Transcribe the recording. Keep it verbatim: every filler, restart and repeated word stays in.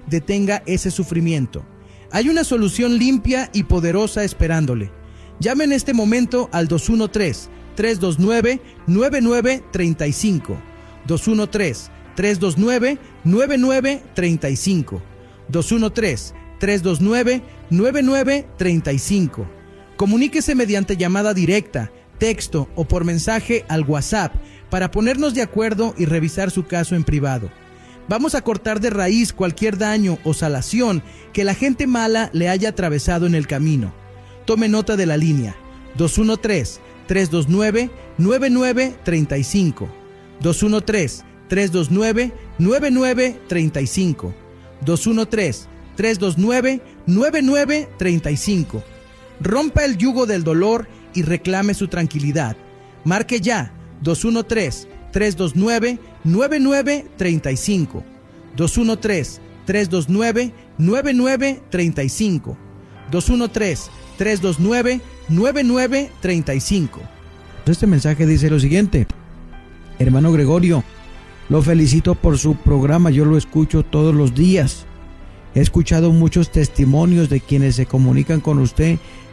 detenga ese sufrimiento. Hay una solución limpia y poderosa esperándole. Llame en este momento al dos uno tres, tres dos nueve, nueve nueve tres cinco. dos uno tres, tres dos nueve, nueve nueve tres cinco. dos uno tres, tres dos nueve, nueve nueve tres cinco. Comuníquese mediante llamada directa, texto o por mensaje al WhatsApp para ponernos de acuerdo y revisar su caso en privado. Vamos a cortar de raíz cualquier daño o salación que la gente mala le haya atravesado en el camino. Tome nota de la línea dos uno tres, tres dos nueve, nueve nueve tres cinco. dos uno tres, tres dos nueve, nueve nueve tres cinco. dos uno tres, tres dos nueve, nueve nueve tres cinco. Rompa el yugo del dolor y reclame su tranquilidad. Marque ya dos uno tres, tres dos nueve, nueve nueve tres cinco. dos uno tres, tres dos nueve, nueve nueve tres cinco. dos uno tres, tres dos nueve, nueve nueve tres cinco. Este mensaje dice lo siguiente: hermano Gregorio, lo felicito por su programa, yo lo escucho todos los días. He escuchado muchos testimonios de quienes se comunican con usted